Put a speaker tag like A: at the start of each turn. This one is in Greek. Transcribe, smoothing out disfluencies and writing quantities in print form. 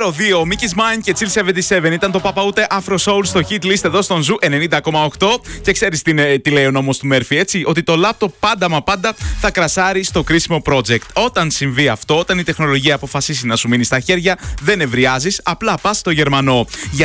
A: νούμερο 2, ο Mickey's Mind και Chill 77 ήταν το Παπαούτε Afro Soul στο hit list εδώ στον Ζου 90,8. Και ξέρεις τι λέει ο νόμος του Μέρφυ, έτσι? Ότι το λάπτοπ πάντα μα πάντα θα κρασάρει στο κρίσιμο project. Όταν συμβεί αυτό, όταν η τεχνολογία αποφασίσει να σου μείνει στα χέρια, δεν ευριάζεις, απλά πας στο Γερμανό.